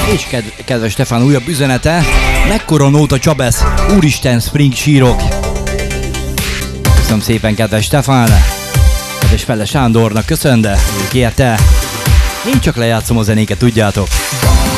És kedves Stefán újabb üzenete. Mekkora nóta Csabesz, úristen Spring sírok. Köszönöm szépen kedves Stefán. Kedves Fele Sándornak köszön, de kérte. Én csak lejátszom a zenéket, tudjátok.